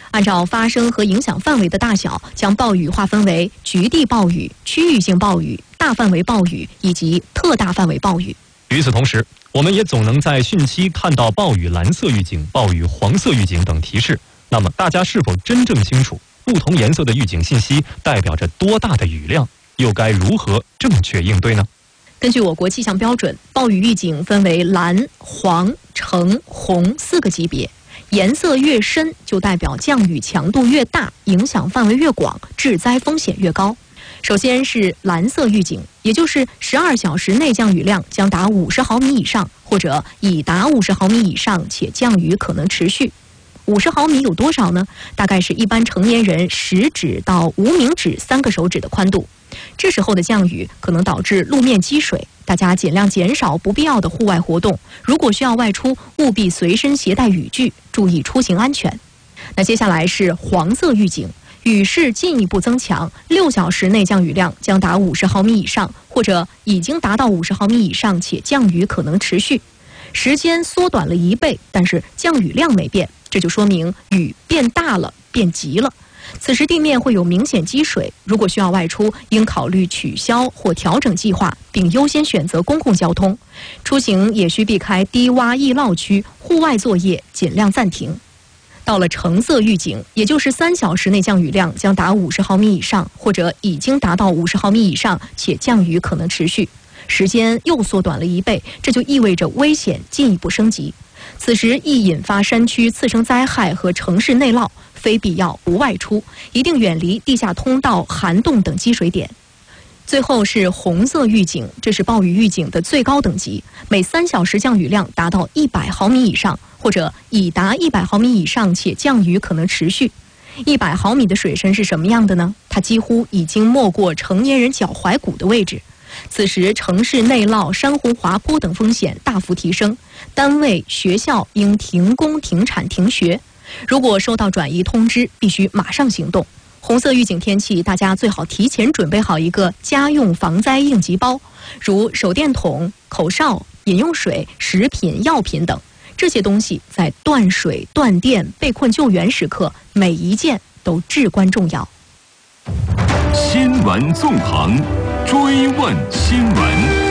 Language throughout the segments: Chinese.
按照发生和影响范围的大小，将暴雨划分为局地暴雨、区域性暴雨、大范围暴雨以及特大范围暴雨。 与此同时，我们也总能在汛期看到暴雨蓝色预警、暴雨黄色预警等提示。那么，大家是否真正清楚不同颜色的预警信息代表着多大的雨量？又该如何正确应对呢？ 根据我国气象标准，暴雨预警分为蓝、黄、橙、红4个级别。颜色越深，就代表降雨强度越大，影响范围越广，致灾风险越高。首先是蓝色预警，也就是12小时内降雨量将达50毫米以上，或者已达50毫米以上且降雨可能持续。50毫米有多少呢？大概是一般成年人食指到无名指3个手指的宽度。这时候的降雨可能导致路面积水，大家尽量减少不必要的户外活动。如果需要外出，务必随身携带雨具，注意出行安全。那接下来是黄色预警，雨势进一步增强，6小时内降雨量将达50毫米以上，或者已经达到50毫米以上且降雨可能持续。时间缩短了1倍，但是降雨量没变，这就说明雨变大了，变急了。此时地面会有明显积水，如果需要外出，应考虑取消或调整计划，并优先选择公共交通。出行也需避开低洼易涝区，户外作业尽量暂停。到了橙色预警，也就是3小时内降雨量将达50毫米以上，或者已经达到50毫米以上且降雨可能持续。时间又缩短了1倍，这就意味着危险进一步升级。此时易引发山区次生灾害和城市内涝，非必要不外出，一定远离地下通道、涵洞等积水点。最后是红色预警，这是暴雨预警的最高等级，每3小时降雨量达到100毫米以上，或者已达100毫米以上且降雨可能持续。100毫米的水深是什么样的呢？它几乎已经没过成年人脚踝骨的位置。此时城市内涝、山洪滑坡等风险大幅提升，单位、学校应停工、停产、停学。如果收到转移通知，必须马上行动。红色预警天气，大家最好提前准备好一个家用防灾应急包，如手电筒、口哨、饮用水、食品、药品等。这些东西在断水、断电、被困救援时刻，每一件都至关重要。 新闻纵横，追问新闻。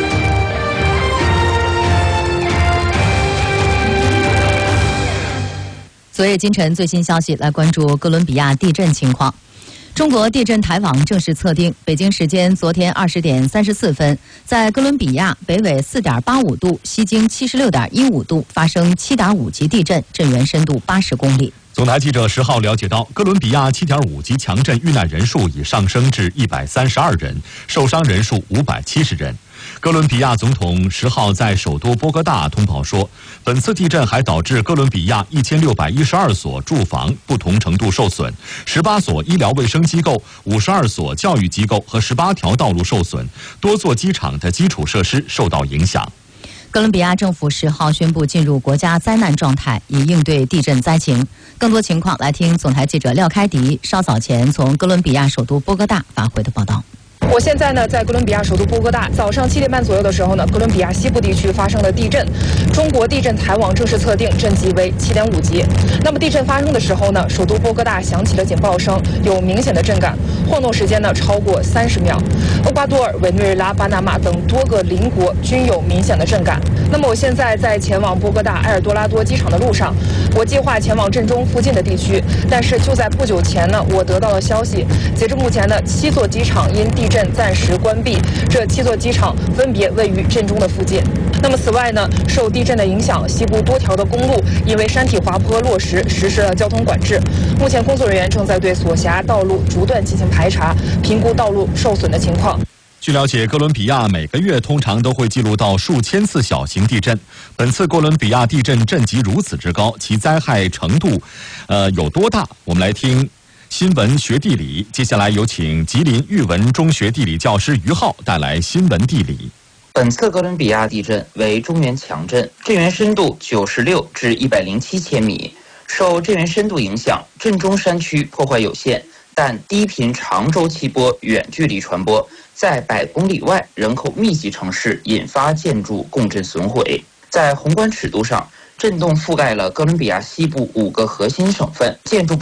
昨夜今晨最新消息，来关注哥伦比亚地震情况。中国地震台网正式测定，北京时间昨天20点34分，在哥伦比亚北纬4.85度、西经76.15度发生7.5级地震，震源深度80公里。 总台记者10号了解到，哥伦比亚7.5级强震遇难人数已上升至132人，受伤人数570人。哥伦比亚总统10号在首都波哥大通报说，本次地震还导致哥伦比亚1612所住房不同程度受损，18所医疗卫生机构、52所教育机构和18条道路受损，多座机场的基础设施受到影响。 哥伦比亚政府10号宣布进入国家灾难状态，以应对地震灾情。更多情况来听总台记者廖开迪稍早前从哥伦比亚首都波哥大发回的报道。 我现在呢在哥伦比亚首都波哥大，早上7点半左右的时候呢，哥伦比亚西部地区发生了地震，中国地震台网正式测定震级为7.5级。那么地震发生的时候呢，首都波哥大响起了警报声，有明显的震感，晃动时间呢超过30秒。厄瓜多尔、委内瑞拉、巴拿马等多个邻国均有明显的震感。那么我现在在前往波哥大埃尔多拉多机场的路上，我计划前往震中附近的地区，但是就在不久前呢，我得到了消息，截至目前呢，7座机场因地震暂时关闭，这7座机场分别位于震中的附近。那么此外呢，受地震的影响，西部多条的公路因为山体滑坡落实，实施了交通管制。目前工作人员正在对所辖道路逐段进行排查，评估道路受损的情况。 据了解，哥伦比亚每个月通常都会记录到数千次小型地震。本次哥伦比亚地震震级如此之高，其灾害程度，有多大？我们来听新闻学地理。接下来有请吉林育文中学地理教师于浩带来新闻地理。 本次哥伦比亚地震为中原强震，震源深度96至107千米。受震源深度影响，震中山区破坏有限，但低频长周期波远距离传播，在100公里外人口密集城市引发建筑共振损毁。在宏观尺度上，震动覆盖了哥伦比亚西部5个核心省份，建筑